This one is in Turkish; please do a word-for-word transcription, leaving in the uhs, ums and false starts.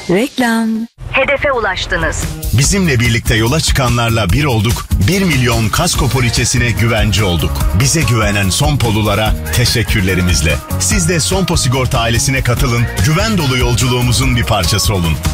Reklam. Hedefe ulaştınız. Bizimle birlikte yola çıkanlarla bir olduk, bir milyon kasko poliçesine güvence olduk. Bize güvenen Sonpolulara teşekkürlerimizle. Siz de Sonpo Sigorta ailesine katılın, güven dolu yolculuğumuzun bir parçası olun.